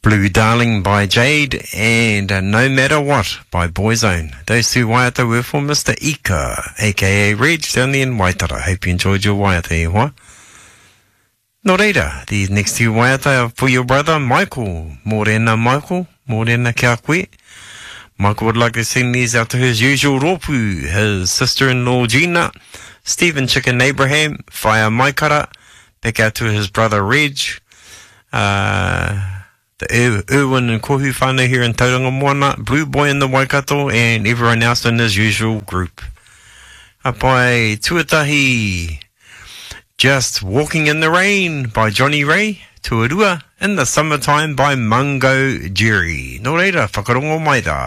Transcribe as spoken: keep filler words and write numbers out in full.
Blue Darling by Jade and uh, No Matter What by Boyzone. Those two waiata were for Mister Ika, aka Reg, down there in Waitara. Hope you enjoyed your waiata, e hoa. No reira, these next two waiata are for your brother Michael. Morena Michael, morena kia koe. Michael would like to send these out to his usual ropu, his sister-in-law Gina, Stephen Chicken Abraham, Whaia Maikara, back out to his brother Reg, uh... the Irwin and Kohu whānau here in Tauranga Moana, Blue Boy in the Waikato, and everyone else in his usual group. Apai Tuatahi, Just Walking in the Rain by Johnny Ray, Tuarua in the Summertime by Mungo Jerry. Nō reira, whakarongo mai tā.